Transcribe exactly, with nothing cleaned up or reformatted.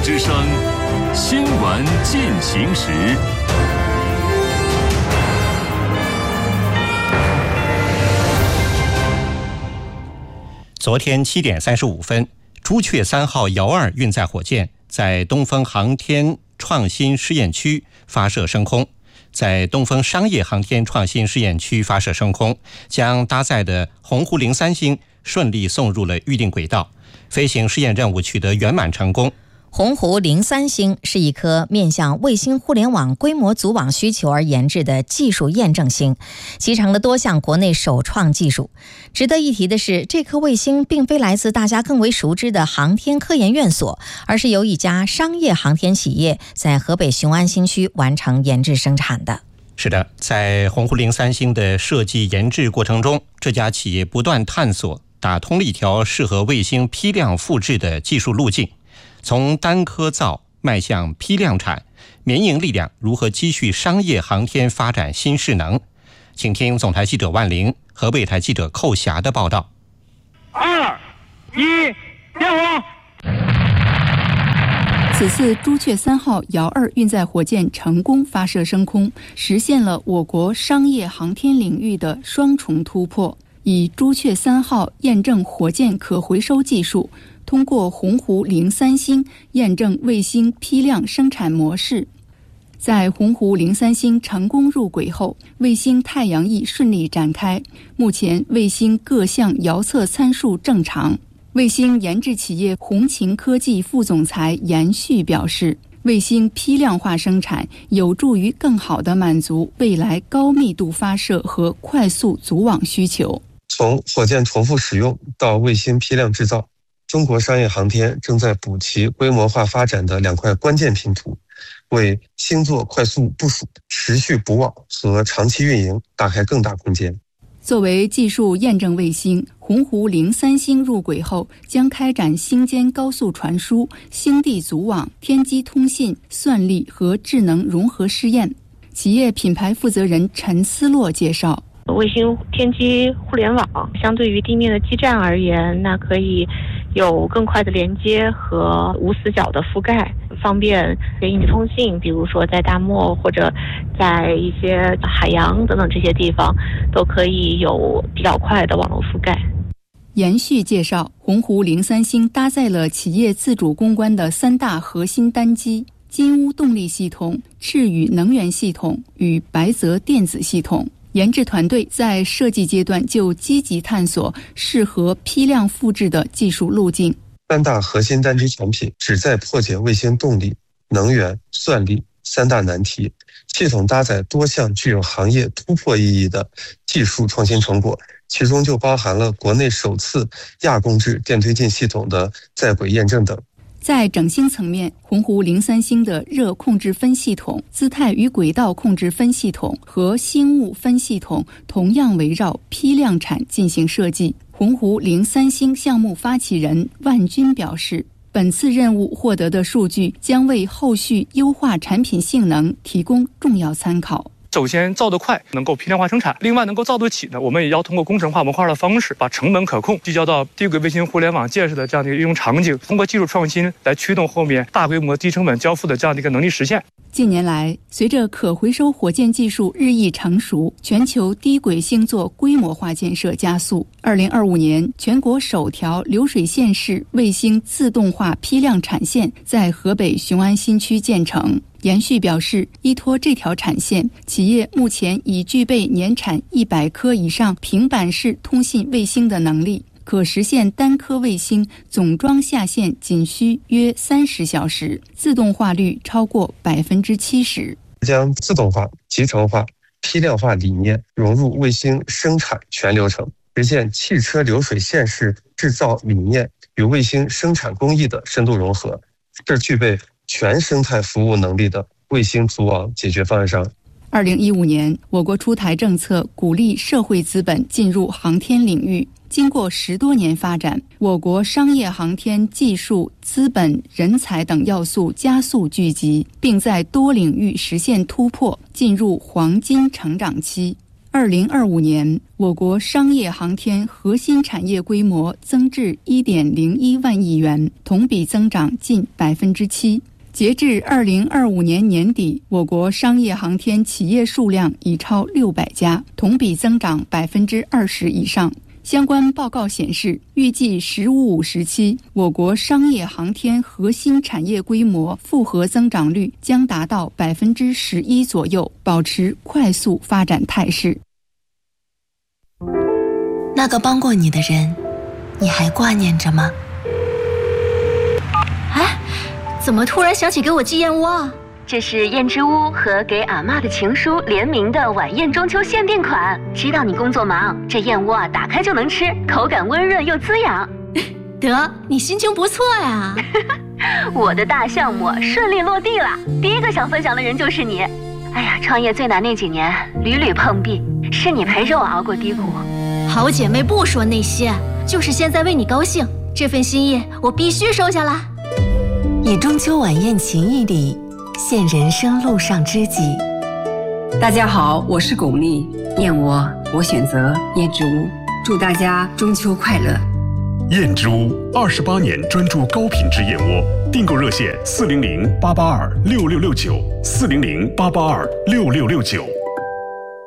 之声，新闻进行时。 昨天七点三十五分，朱雀三号遥二运载火箭在东风航天创新试验区发射升空。在东风商业航天创新试验区发射升空，将搭载的鸿鹄零三星顺利送入了预定轨道，飞行试验任务取得圆满成功。 鸿鹄零三星是一颗面向卫星互联网规模组网需求而研制的技术验证星，集成了多项国内首创技术。值得一提的是，这颗卫星并非来自大家更为熟知的航天科研院所，而是由一家商业航天企业在河北雄安新区完成研制生产的。 是的，在鸿鹄零三星的设计研制过程中，这家企业不断探索，打通了一条适合卫星批量复制的技术路径。从单颗造迈向批量产，民营力量如何继续商业航天发展新势能？请听总台记者万玲、河北台记者寇霞的报道。 二一，点火！ 此次朱雀三号遥二运载火箭成功发射升空，实现了我国商业航天领域的双重突破。以朱雀三号验证火箭可回收技术，通过鸿鹄零三星验证卫星批量生产模式。在鸿鹄零三星成功入轨后，卫星太阳翼顺利展开，目前卫星各项遥测参数正常。卫星研制企业鸿勤科技副总裁严旭表示，卫星批量化生产有助于更好地满足未来高密度发射和快速组网需求。 从火箭重复使用到卫星批量制造，中国商业航天正在补齐规模化发展的两块关键拼图，为星座快速部署、持续补网和长期运营打开更大空间。 作为技术验证卫星，鸿鹄零三星入轨后将开展星间高速传输、星地组网、天基通信、算力和智能融合试验。企业品牌负责人陈思洛介绍， 卫星天基互联网相对于地面的基站而言，那可以有更快的连接和无死角的覆盖，方便应急通信，比如说在大漠或者在一些海洋等等这些地方，都可以有比较快的网络覆盖。 严旭介绍，鸿鹄零三星搭载了企业自主攻关的三大核心单机：金乌动力系统、赤羽能源系统与白泽电子系统。研制团队在设计阶段就积极探索适合批量复制的技术路径。 三大核心单机产品旨在破解卫星动力、能源、算力三大难题，系统搭载多项具有行业突破意义的技术创新成果，其中就包含了国内首次亚共制电推进系统的在轨验证等。 在整星层面，鸿鹄零三星的热控制分系统、姿态与轨道控制分系统和星物分系统同样围绕批量产进行设计。鸿鹄零三星项目发起人万军表示，本次任务获得的数据将为后续优化产品性能提供重要参考。 首先造得快，能够批量化生产，另外能够造得起呢，我们也要通过工程化模块的方式，把成本可控聚焦到低轨卫星互联网建设的这样的一个应用场景，通过技术创新来驱动后面大规模低成本交付的这样的一个能力实现。 近年来，随着可回收火箭技术日益成熟，全球低轨星座规模化建设加速。二零二五年，全国首条流水线式卫星自动化批量产线在河北雄安新区建成。严旭表示，依托这条产线，企业目前已具备年产一百颗以上平板式通信卫星的能力，可实现单颗卫星总装下线仅需约三十小时，自动化率超过百分之七十。 将自动化、集成化、批量化理念融入卫星生产全流程，实现汽车流水线式制造理念与卫星生产工艺的深度融合，这具备全生态服务能力的卫星组网解决方案商。 二零一五年，我国出台政策，鼓励社会资本进入航天领域。经过十多年发展，我国商业航天技术、资本、人才等要素加速聚集，并在多领域实现突破，进入黄金成长期。 二零二五年，我国商业航天核心产业规模增至 一点零一万亿元，同比增长近百分之七。截至二零二五年年底，我国商业航天企业数量已超六百家，同比增长百分之二十以上。相关报告显示，预计“十五五”时期，我国商业航天核心产业规模复合增长率将达到百分之十一左右，保持快速发展态势。 那个帮过你的人，你还挂念着吗？ 哎，怎么突然想起给我寄燕窝啊？这是燕之屋和给阿嬷的情书联名的晚宴中秋限定款。知道你工作忙，这燕窝啊打开就能吃，口感温润又滋养。得，你心情不错呀。我的大项目顺利落地了，第一个想分享的人就是你。哎呀，创业最难那几年，屡屡碰壁，是你陪着我熬过低谷。好姐妹不说那些，就是现在为你高兴，这份心意我必须收下来。 以中秋晚宴情谊礼，献人生路上知己。 大家好，我是巩俐，燕窝我选择燕之屋，祝大家中秋快乐。 燕之屋二十八年专注高品质燕窝，订购热线四零零八八二六六六九四零零八八二六六六九。